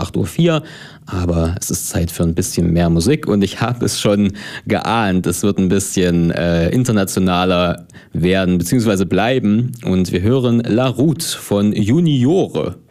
8:04 Uhr, aber es ist Zeit für ein bisschen mehr Musik und ich habe es schon geahnt, es wird ein bisschen internationaler werden bzw. bleiben und wir hören La Route von Juniore.